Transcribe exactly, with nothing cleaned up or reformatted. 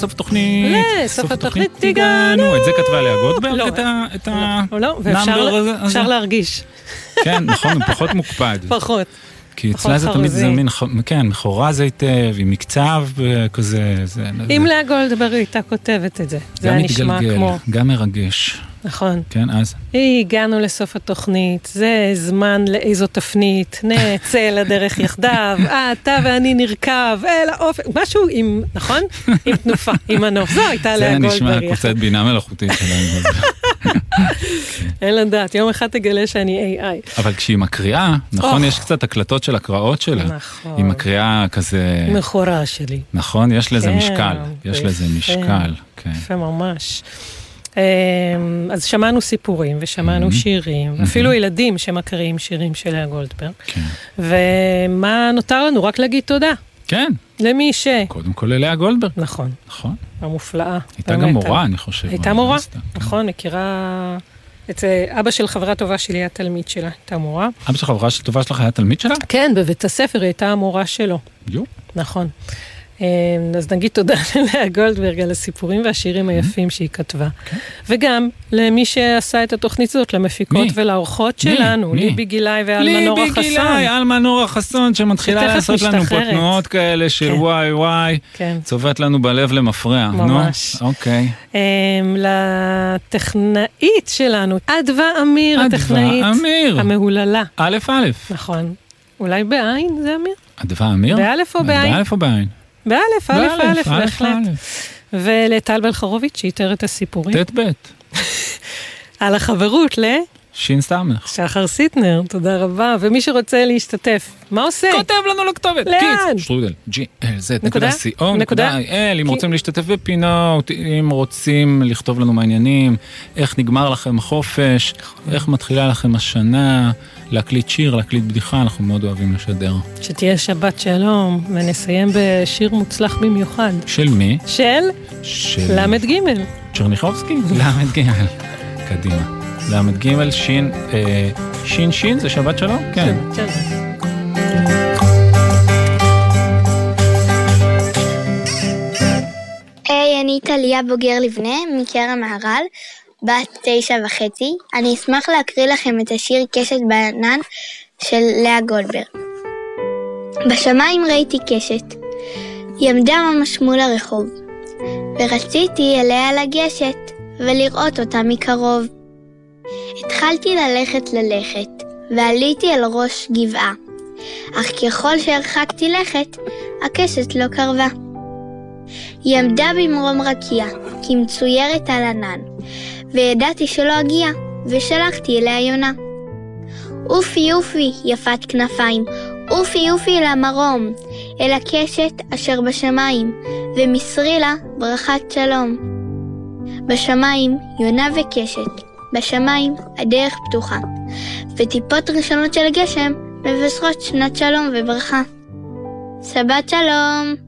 לסוף התוכנית. לסוף התוכנית תיגענו. את זה כתבה לאה גולדברג, את הנאמבר הזה? אפשר להרגיש. כן, נכון, הוא פחות מוקפד. פחות. כי אצלה זה תמיד זה מין, כן, מחורז היטב, עם מקצב כזה. אם לאה גולדברג הייתה כותבת את זה, זה היה נשמע כמו... גם מרגש. נכון. כן, אז? הגענו לסוף התוכנית, זה זמן לאיזו תפנית, נצא לדרך יחדיו, אתה ואני נרכב, אל האופן, משהו עם, נכון? עם תנופה, עם מנוף. זו הייתה לאה גולדברג. זה נשמע קוצת בינה מלאכותית שלהם. אין לדעת, יום אחד תגלה שאני איי איי. אבל כשהיא מקריאה, נכון, יש קצת הקלטות של הקראות שלה. נכון. היא מקריאה כזה... מכורה שלי. נכון, יש לזה משקל. יש לזה משקל. יפה ממש. אז שמענו סיפורים ושמענו שירים, אפילו ילדים שמקריאים שירים של לאה גולדברג. ומה נותר לנו? רק להגיד תודה. כן. למי ש... קודם כל ללאה גולדברג. נכון. נכון. המופלאה. הייתה גם מורה, אני חושב. הייתה מורה, נכון, מכירה... את אבא של חברה טובה שלי היה תלמיד שלה, הייתה מורה. אבא של חברה טובה שלך היה תלמיד שלה? כן, בבית הספר היא הייתה המורה שלו. יו. נכון. אז נגיד תודה ללאה גולדברג על הסיפורים והשירים היפים שהיא כתבה. וגם למי שעשה את התוכנית הזאת, למפיקות ולאורחות שלנו, ליבי גילי ואלמנורה חסון. ליבי גילי, אלמנורה חסון, שמתחילה לעשות לנו פה תנועות כאלה של וואי וואי, צובט לנו בלב למפרע. ממש. אוקיי. לטכנאית שלנו, אדווה אמיר, הטכנאית המהוללה. א' א'. נכון. אולי בעין זה אמיר? אדווה אמיר? באלף או בעין? באלף או בעין? באלף, אלף, אלף, בהחלט. ולטל בלחרוביץ' שיתר את הסיפורים. תת בית. על החברות ל... שין סמך. שחר סיטנר, תודה רבה. ומי שרוצה להשתתף, מה עושה? כותב לנו לכתובת. לאן? שטרודל, ג'י אל זד נקודה סי או נקודה איי אל, אם רוצים להשתתף בפינות, אם רוצים לכתוב לנו מעניינים, איך נגמר לכם חופש, איך מתחילה לכם השנה, להקליט שיר, להקליט בדיחה, אנחנו מאוד אוהבים לשדר. שתהיה שבת שלום, ונסיים בשיר מוצלח במיוחד. של מי? של? של... למד גימל. צ'רניחובסקי? למד גימל. קדימה. למד גימל, שין, אה, שין שין, זה שבת שלום? כן. שבת שלום. היי, אני טליה בוגר לבנה, מקרם מהר"ל, בת תשע וחצי. אני אשמח להקריא לכם את השיר קשת בענן של לאה גולדברג. בשמיים ראיתי קשת, היא עמדה ממש מול הרחוב, ורציתי אליה לגשת ולראות אותה מקרוב. התחלתי ללכת ללכת, ועליתי על ראש גבעה, אך ככל שהרחקתי לכת, הקשת לא קרבה. היא עמדה במרום רקיע, כמצוירת על ענן, וידעתי שלא אגיע, ושלחתי אליה יונה. אופי אופי יפת כנפיים, אופי אופי אל המרום, אל הקשת אשר בשמיים, ומסרי לה ברכת שלום. בשמיים יונה וקשת, בשמיים הדרך פתוחה, וטיפות ראשונות של גשם מבשרות שנת שלום וברכה. שבת שלום.